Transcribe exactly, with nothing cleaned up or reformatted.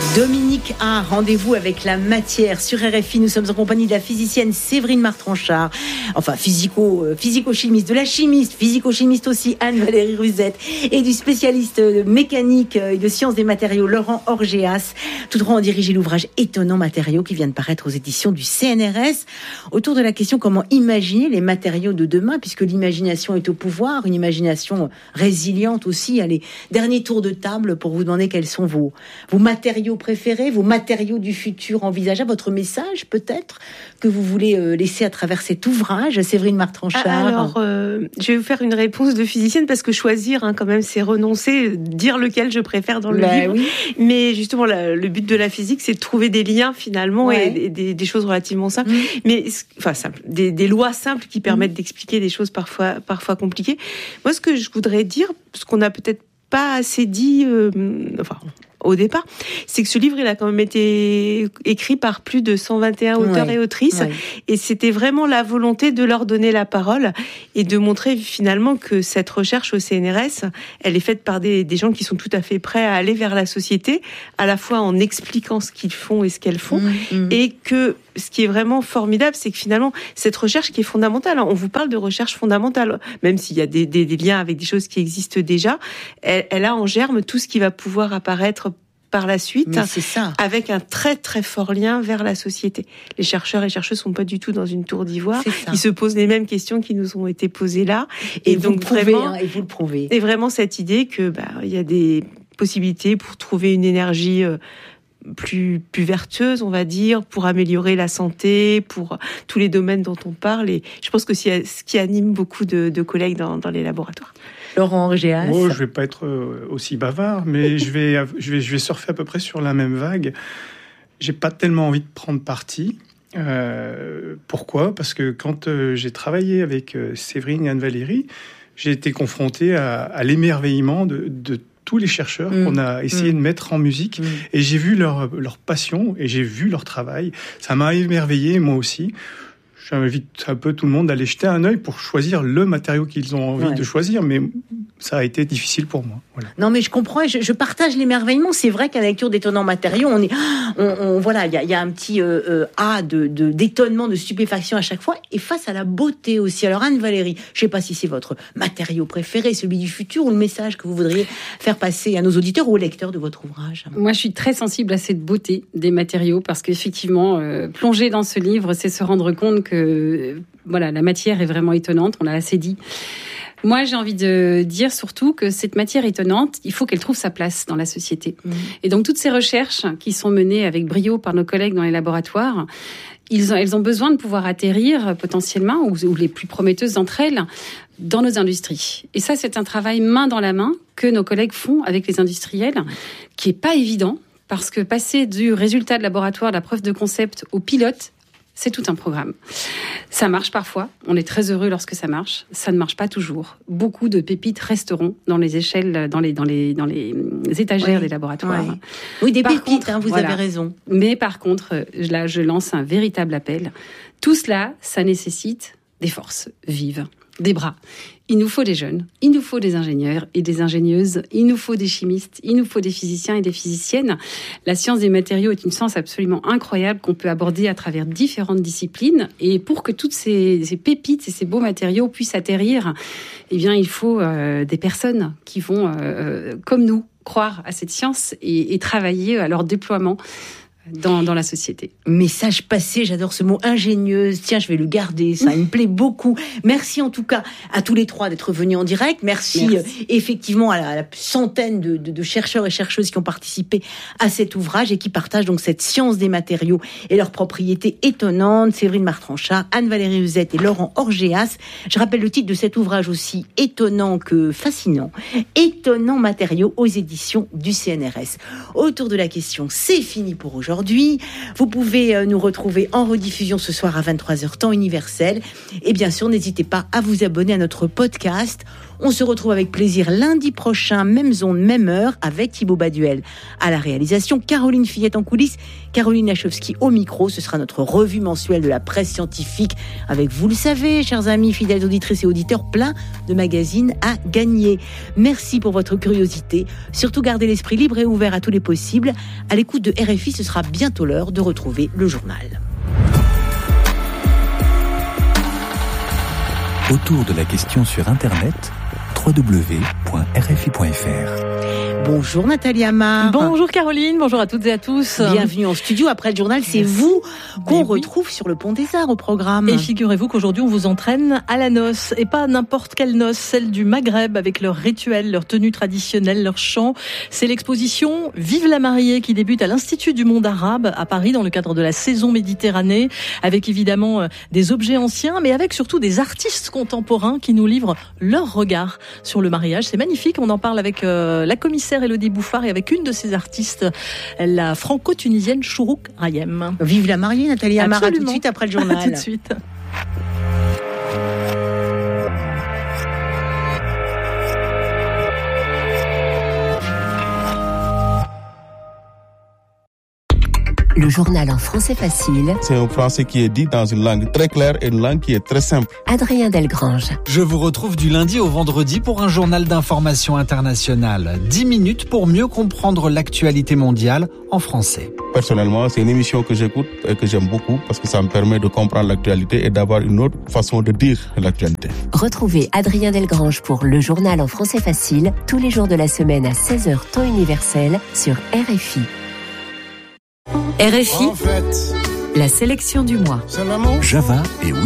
Dominique A, rendez-vous avec la matière sur R F I. Nous sommes en compagnie de la physicienne Séverine Martranchard, enfin physico, euh, physico-chimiste, de la chimiste, physico-chimiste aussi Anne-Valérie Ruzette, et du spécialiste mécanique et de sciences des matériaux Laurent Orgeas. Tous trois ont dirigé l'ouvrage Étonnants matériaux qui vient de paraître aux éditions du C N R S. Autour de la question comment imaginer les matériaux de demain, puisque l'imagination est au pouvoir, une imagination résiliente aussi. Allez, dernier tour de table pour vous demander quels sont vos, vos matériaux préférés, vos matériaux du futur envisageables, votre message peut-être que vous voulez euh, laisser à travers cet ouvrage, Séverine Martranchard. Alors, euh, je vais vous faire une réponse de physicienne parce que choisir, hein, quand même, c'est renoncer, dire lequel je préfère dans le bah, livre. Oui. Mais justement, la, le but de la physique, c'est de trouver des liens finalement ouais. et, et des, des choses relativement simples. Mmh. Mais enfin simples, des, des lois simples qui permettent mmh. d'expliquer des choses parfois, parfois compliquées. Moi, ce que je voudrais dire, ce qu'on a peut-être pas assez dit, euh, enfin. au départ, c'est que ce livre, il a quand même été écrit par plus de cent vingt et un auteurs ouais, et autrices, ouais. et c'était vraiment la volonté de leur donner la parole et de montrer finalement que cette recherche au C N R S, elle est faite par des, des gens qui sont tout à fait prêts à aller vers la société, à la fois en expliquant ce qu'ils font et ce qu'elles font, mmh, mmh. et que ce qui est vraiment formidable, c'est que finalement, cette recherche qui est fondamentale, on vous parle de recherche fondamentale, même s'il y a des, des, des liens avec des choses qui existent déjà, elle, elle a en germe tout ce qui va pouvoir apparaître par la suite, c'est ça. Avec un très très fort lien vers la société. Les chercheurs et chercheuses sont pas du tout dans une tour d'ivoire. Ils se posent les mêmes questions qui nous ont été posées là. Et, et donc prouvez, vraiment, hein, et vous le prouvez. Et vraiment cette idée que bah il y a des possibilités pour trouver une énergie euh, plus plus vertueuse, on va dire, pour améliorer la santé, pour tous les domaines dont on parle. Et je pense que c'est ce qui anime beaucoup de, de collègues dans, dans les laboratoires. Laurent Orgeas. Oh, je ne vais pas être aussi bavard, mais je vais, je, vais, je vais surfer à peu près sur la même vague. Je n'ai pas tellement envie de prendre parti. Euh, pourquoi ? Parce que quand euh, j'ai travaillé avec euh, Séverine et Anne-Valérie, j'ai été confronté à, à l'émerveillement de, de tous les chercheurs mmh. qu'on a essayé mmh. de mettre en musique. Mmh. Et j'ai vu leur, leur passion et j'ai vu leur travail. Ça m'a émerveillé, moi aussi. J'invite un peu tout le monde à aller jeter un œil pour choisir le matériau qu'ils ont envie ouais. de choisir, mais ça a été difficile pour moi. Voilà. Non, mais je comprends et je, je partage l'émerveillement. C'est vrai qu'à la lecture d'Étonnants matériaux, on est, on, on voilà, il y a, y a un petit euh, euh, A de, de d'étonnement, de stupéfaction à chaque fois, et face à la beauté aussi. Alors Anne-Valérie, je sais pas si c'est votre matériau préféré, celui du futur, ou le message que vous voudriez faire passer à nos auditeurs ou aux lecteurs de votre ouvrage. Moi, je suis très sensible à cette beauté des matériaux parce qu'effectivement, euh, plonger dans ce livre, c'est se rendre compte que Euh, voilà, la matière est vraiment étonnante, on l'a assez dit. Moi, j'ai envie de dire surtout que cette matière étonnante, il faut qu'elle trouve sa place dans la société. Mmh. Et donc, toutes ces recherches qui sont menées avec brio par nos collègues dans les laboratoires, ils ont, elles ont besoin de pouvoir atterrir potentiellement, ou, ou les plus prometteuses d'entre elles, dans nos industries. Et ça, c'est un travail main dans la main que nos collègues font avec les industriels, qui est pas évident, parce que passer du résultat de laboratoire, de la preuve de concept au pilote, c'est tout un programme. Ça marche parfois. On est très heureux lorsque ça marche. Ça ne marche pas toujours. Beaucoup de pépites resteront dans les échelles, dans les, dans les, dans les étagères oui, des laboratoires. Oui, oui des par pépites, contre, hein, vous voilà. avez raison. Mais par contre, là, je lance un véritable appel. Tout cela, ça nécessite des forces vives, des bras. Il nous faut des jeunes, il nous faut des ingénieurs et des ingénieuses, il nous faut des chimistes, il nous faut des physiciens et des physiciennes. La science des matériaux est une science absolument incroyable qu'on peut aborder à travers différentes disciplines. Et pour que toutes ces, ces pépites et ces beaux matériaux puissent atterrir, eh bien, il faut euh, des personnes qui vont, euh, comme nous, croire à cette science et, et travailler à leur déploiement Dans, dans la société. Message passé, j'adore ce mot ingénieuse. Tiens, je vais le garder, ça il me plaît beaucoup. Merci en tout cas à tous les trois d'être venus en direct. Merci, Merci. Euh, effectivement à la, à la centaine de, de, de chercheurs et chercheuses qui ont participé à cet ouvrage et qui partagent donc cette science des matériaux et leurs propriétés étonnantes. Séverine Martranchard, Anne-Valérie Ruzette et Laurent Orgeas. Je rappelle le titre de cet ouvrage aussi étonnant que fascinant. Étonnants matériaux aux éditions du C N R S. Autour de la question, c'est fini pour aujourd'hui. Aujourd'hui. Vous pouvez nous retrouver en rediffusion ce soir à vingt-trois heures temps universel. Et bien sûr, n'hésitez pas à vous abonner à notre podcast. On se retrouve avec plaisir lundi prochain, même zone, même heure, avec Thibaut Baduel. À la réalisation, Caroline Fillette en coulisses, Caroline Lachowski au micro. Ce sera notre revue mensuelle de la presse scientifique avec, vous le savez, chers amis, fidèles auditrices et auditeurs, plein de magazines à gagner. Merci pour votre curiosité. Surtout, gardez l'esprit libre et ouvert à tous les possibles. À l'écoute de R F I, ce sera bientôt l'heure de retrouver le journal. Autour de la question sur Internet, w w w point r f i point f r. Bonjour Nathalie Amar. Bonjour Caroline, bonjour à toutes et à tous. Bienvenue en studio. Après le journal, c'est vous qu'on retrouve sur le Pont des Arts au programme. Et figurez-vous qu'aujourd'hui, on vous entraîne à la noce. Et pas n'importe quelle noce, celle du Maghreb, avec leurs rituels, leurs tenues traditionnelles, leurs chants. C'est l'exposition Vive la mariée qui débute à l'Institut du monde arabe à Paris dans le cadre de la saison Méditerranée, avec évidemment des objets anciens, mais avec surtout des artistes contemporains qui nous livrent leur regard sur le mariage. C'est magnifique. On en parle avec euh, la commissaire Élodie Bouffard et avec une de ses artistes, la franco-tunisienne Chourouk Rayem. Vive la mariée, Nathalie Amar. À tout de suite après le journal. À tout de suite. Le journal en français facile. C'est un français qui est dit dans une langue très claire et une langue qui est très simple. Adrien Delgrange. Je vous retrouve du lundi au vendredi pour un journal d'information internationale. dix minutes pour mieux comprendre l'actualité mondiale en français. Personnellement, c'est une émission que j'écoute et que j'aime beaucoup parce que ça me permet de comprendre l'actualité et d'avoir une autre façon de dire l'actualité. Retrouvez Adrien Delgrange pour le journal en français facile tous les jours de la semaine à seize heures temps universel sur R F I. R F I, en fait, la sélection du mois. Java et